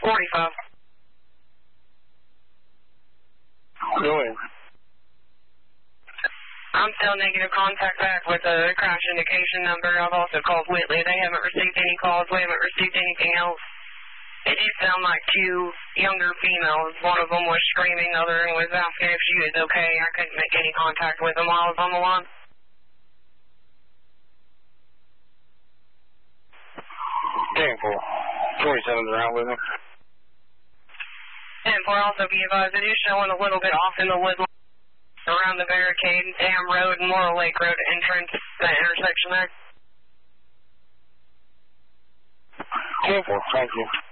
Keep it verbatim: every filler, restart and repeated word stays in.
forty-five. Go ahead. I'm still negative contact back with the crash indication number. I've also called Whitley. They haven't received any calls. We haven't received anything else. It did sound like two younger females. One of them was screaming. The other one was asking if she was okay. I couldn't make any contact with them while I was on the line. ten four. twenty-seven's around with him. ten four, also be advised, it is showing a little bit off in the wood line around the barricade, Dam Road and Laurel Lake Road entrance, that intersection there. ten four, thank you.